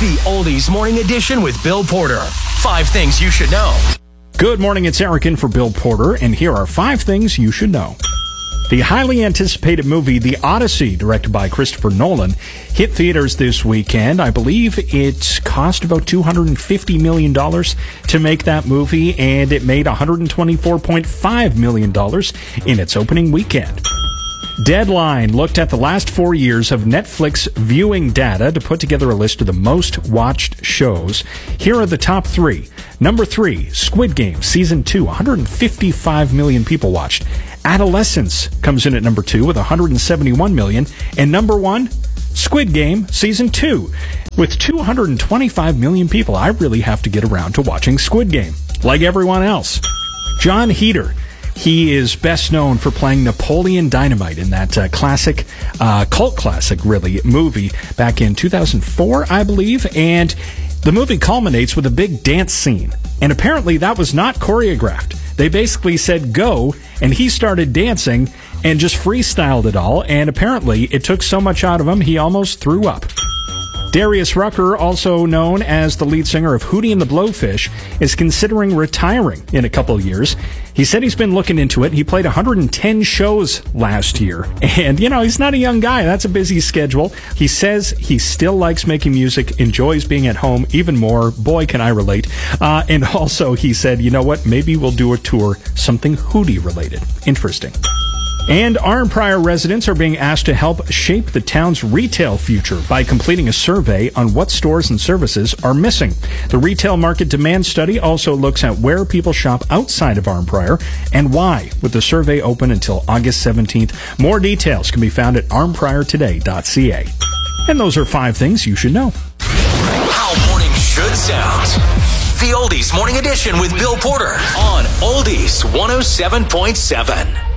The Oldies Morning Edition with Bill Porter. 5 things you should know. Good morning, it's Eric in for Bill Porter, and here are 5 things you should know. The highly anticipated movie The Odyssey, directed by Christopher Nolan, hit theaters this weekend. I believe it cost about $250 million to make that movie, and it made $124.5 million in its opening weekend. Deadline looked at the last 4 years of Netflix viewing data to put together a list of the most watched shows. Here are the top 3. Number 3, Squid Game, Season 2, 155 million people watched. Adolescence comes in at number 2 with 171 million. And number 1, Squid Game, Season 2. With 225 million people, I really have to get around to watching Squid Game, like everyone else. Jon Heder. He is best known for playing Napoleon Dynamite in that classic, cult classic, really, movie back in 2004, I believe. And the movie culminates with a big dance scene. And apparently that was not choreographed. They basically said go, and he started dancing and just freestyled it all. And apparently it took so much out of him, he almost threw up. Darius Rucker, also known as the lead singer of Hootie and the Blowfish, is considering retiring in a couple years. He said he's been looking into it. He played 110 shows last year. And, he's not a young guy. That's a busy schedule. He says he still likes making music, enjoys being at home even more. Boy, can I relate. And also, he said, you know what? Maybe we'll do a tour, something Hootie related. Interesting. And Arnprior residents are being asked to help shape the town's retail future by completing a survey on what stores and services are missing. The Retail Market Demand Study also looks at where people shop outside of Arnprior and why, with the survey open until August 17th. More details can be found at arnpriortoday.ca. And those are 5 things you should know. How morning should sound. The Oldies Morning Edition with Bill Porter on Oldies 107.7.